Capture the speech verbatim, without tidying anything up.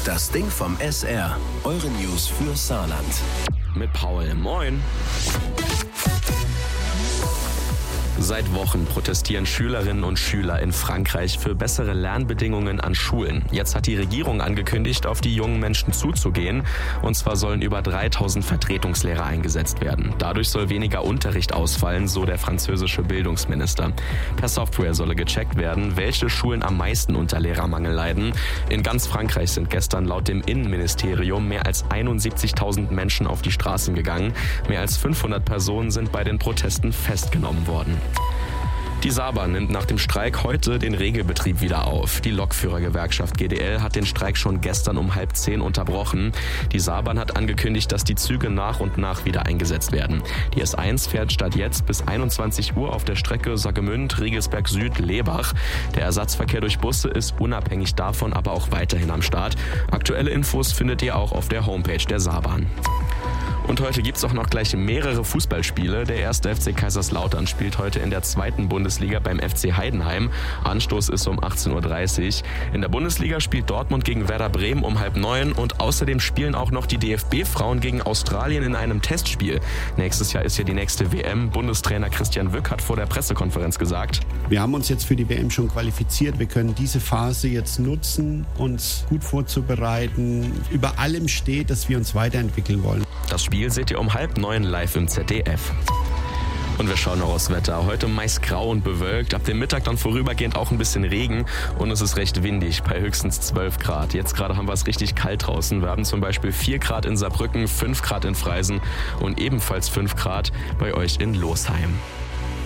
Das Ding vom S R. Eure News für Saarland. Mit Paul. Moin. Seit Wochen protestieren Schülerinnen und Schüler in Frankreich für bessere Lernbedingungen an Schulen. Jetzt hat die Regierung angekündigt, auf die jungen Menschen zuzugehen. Und zwar sollen über dreitausend Vertretungslehrer eingesetzt werden. Dadurch soll weniger Unterricht ausfallen, so der französische Bildungsminister. Per Software solle gecheckt werden, welche Schulen am meisten unter Lehrermangel leiden. In ganz Frankreich sind gestern laut dem Innenministerium mehr als einundsiebzigtausend Menschen auf die Straßen gegangen. Mehr als fünfhundert Personen sind bei den Protesten festgenommen worden. Die Saarbahn nimmt nach dem Streik heute den Regelbetrieb wieder auf. Die Lokführergewerkschaft G D L hat den Streik schon gestern um halb zehn unterbrochen. Die Saarbahn hat angekündigt, dass die Züge nach und nach wieder eingesetzt werden. Die S eins fährt statt jetzt bis einundzwanzig Uhr auf der Strecke Saargemünd, Riegelsberg Süd, Lebach. Der Ersatzverkehr durch Busse ist unabhängig davon aber auch weiterhin am Start. Aktuelle Infos findet ihr auch auf der Homepage der Saarbahn. Und heute gibt's auch noch gleich mehrere Fußballspiele. Der erste F C Kaiserslautern spielt heute in der zweiten Bundesliga beim F C Heidenheim. Anstoß ist um achtzehn Uhr dreißig. In der Bundesliga spielt Dortmund gegen Werder Bremen um halb neun. Und außerdem spielen auch noch die D F B-Frauen gegen Australien in einem Testspiel. Nächstes Jahr ist ja die nächste W M. Bundestrainer Christian Wück hat vor der Pressekonferenz gesagt: Wir haben uns jetzt für die W M schon qualifiziert. Wir können diese Phase jetzt nutzen, uns gut vorzubereiten. Über allem steht, dass wir uns weiterentwickeln wollen. Das Spiel seht ihr um halb neun live im Z D F. Und wir schauen noch aufs Wetter. Heute meist grau und bewölkt. Ab dem Mittag dann vorübergehend auch ein bisschen Regen. Und es ist recht windig bei höchstens zwölf Grad. Jetzt gerade haben wir es richtig kalt draußen. Wir haben zum Beispiel vier Grad in Saarbrücken, fünf Grad in Freisen und ebenfalls fünf Grad bei euch in Losheim.